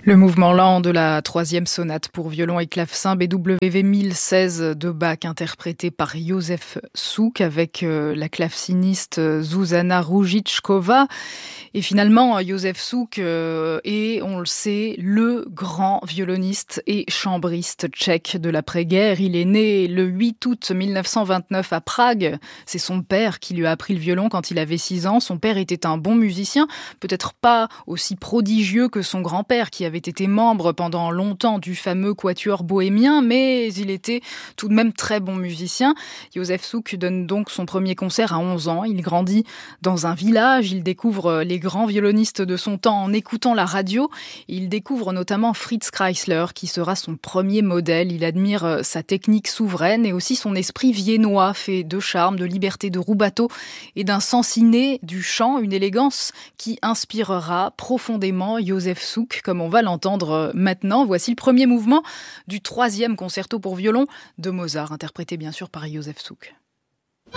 Le mouvement lent de la troisième sonate pour violon et clavecin BWV 1016 de Bach, interprété par Józef Suk avec la claveciniste Zuzana Růžičková. Et finalement, Józef Suk est, on le sait, le grand violoniste et chambriste tchèque de l'après-guerre. Il est né le 8 août 1929 à Prague. C'est son père qui lui a appris le violon quand il avait 6 ans. Son père était un bon musicien, peut-être pas aussi prodigieux que son grand-père qui avait été membre pendant longtemps du fameux quatuor bohémien, mais il était tout de même très bon musicien. Józef Suk donne donc son premier concert à 11 ans. Il grandit dans un village, il découvre les grands violonistes de son temps en écoutant la radio. Il découvre notamment Fritz Kreisler, qui sera son premier modèle. Il admire sa technique souveraine et aussi son esprit viennois, fait de charme, de liberté, de rubato et d'un sens inné du chant, une élégance qui inspirera profondément Józef Suk, comme on va l'entendre maintenant. Voici le premier mouvement du troisième concerto pour violon de Mozart, interprété bien sûr par Józef Suk.